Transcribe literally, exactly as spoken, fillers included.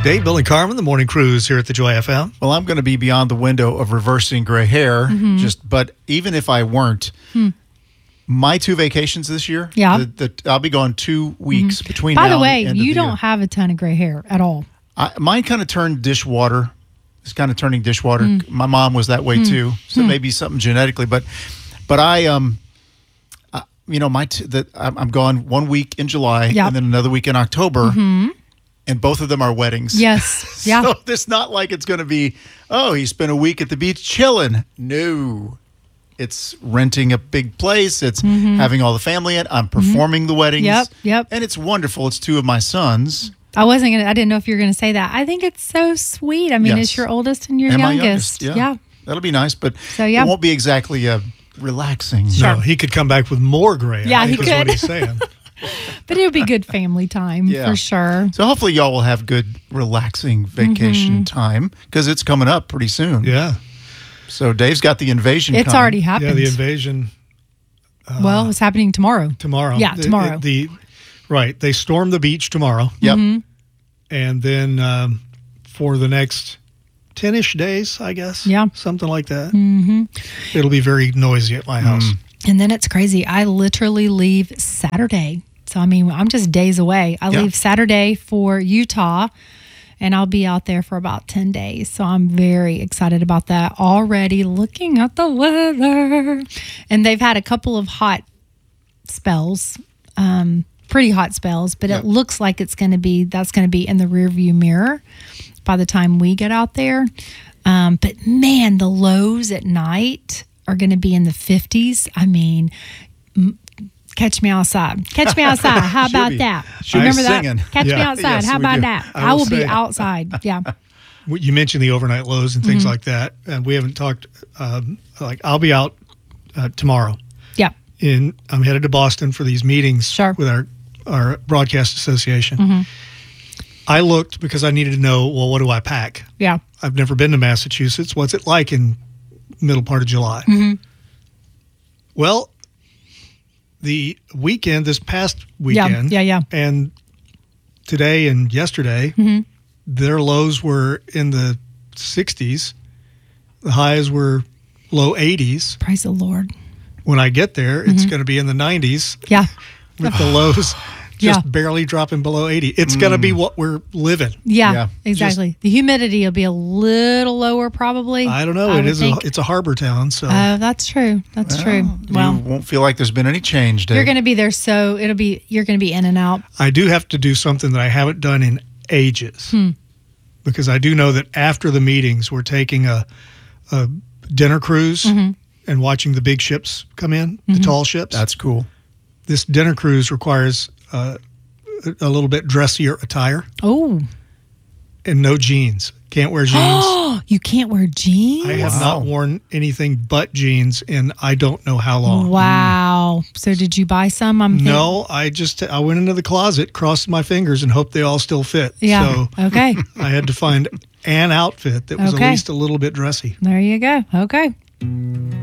Dave, Bill, and Carmen, the morning cruise here at the Joy F M. Well, I'm going to be beyond the window of reversing gray hair. Mm-hmm. Just, but even if I weren't, hmm. my two vacations this year, yeah, the, the, I'll be gone two weeks mm-hmm. between. By now the way, and the end you of the don't year. have a ton of gray hair at all. I, mine kind of turned dishwater. It's kind of turning dishwater. Mm. My mom was that way mm. too, so mm. maybe something genetically. But, but I um. You know, my t- the, I'm gone one week in July yep. and then another week in October, mm-hmm. and both of them are weddings. Yes, so yeah. it's not like it's going to be, oh, he spent a week at the beach chilling. No, it's renting a big place. It's mm-hmm. having all the family in. I'm performing mm-hmm. the weddings. Yep, yep. And it's wonderful. It's two of my sons. I wasn't gonna. I didn't know if you were gonna say that. I think it's so sweet. I mean, yes. it's your oldest and your and youngest. My youngest. Yeah. yeah, that'll be nice, but so, yeah. it won't be exactly a. Relaxing. Sure. No, he could come back with more gray. Yeah, I he think could. Is what he's saying. But it'll be good family time yeah. for sure. So hopefully y'all will have good, relaxing vacation mm-hmm. time because it's coming up pretty soon. Yeah. So Dave's got the invasion. It's coming. already happened. Yeah, the invasion. Uh, well, it's happening tomorrow. Tomorrow. Yeah, tomorrow. The, the right. They storm the beach tomorrow. Yep. Mm-hmm. And then um, for the next ten-ish days, I guess. Yeah. Something like that. Mm-hmm. It'll be very noisy at my house. Mm. And then it's crazy. I literally leave Saturday. So, I mean, I'm just days away. I yeah. leave Saturday for Utah, and I'll be out there for about ten days. So I'm very excited about that. Already looking at the weather. And they've had a couple of hot spells, um, pretty hot spells, but yeah. it looks like it's going to be, that's going to be in the rearview mirror by the time we get out there. Um, but man, the lows at night are going to be in the fifties. I mean, m- catch me outside. Catch me outside. How about be. that? She'll Remember be that? singing. Catch yeah. me outside. Yes, How about do. that? I will, I will be say, outside. Yeah. You mentioned the overnight lows and things mm-hmm. like that, and we haven't talked. Um, like I'll be out uh, tomorrow. Yeah. In I'm headed to Boston for these meetings sure. with our our broadcast association. Mm-hmm. I looked because I needed to know, well, what do I pack? Yeah. I've never been to Massachusetts. What's it like in middle part of July? Mm-hmm. Well, the weekend, this past weekend, yeah, yeah, yeah. and today and yesterday, mm-hmm. their lows were in the sixties. The highs were low eighties. Praise the Lord. When I get there, mm-hmm. it's going to be in the nineties. Yeah. With the lows just yeah. barely dropping below eighty. It's mm. going to be what we're living. Yeah, yeah. exactly. Just, the humidity will be a little lower probably. I don't know. I it is. think. A, it's a harbor town. So uh, that's true. That's well, true. Well, you won't feel like there's been any change, Dave. You're going to be there, so it'll be you're going to be in and out. I do have to do something that I haven't done in ages. Hmm. Because I do know that after the meetings, we're taking a, a dinner cruise mm-hmm. and watching the big ships come in, mm-hmm. the tall ships. That's cool. This dinner cruise requires uh, a little bit dressier attire. Oh. And no jeans. Can't wear jeans. You can't wear jeans? I have wow. not worn anything but jeans in I don't know how long. Wow. Mm. So did you buy some? I'm thinking- No, I just I went into the closet, crossed my fingers, and hoped they all still fit. Yeah. So okay. I had to find an outfit that was okay. at least a little bit dressy. There you go. Okay.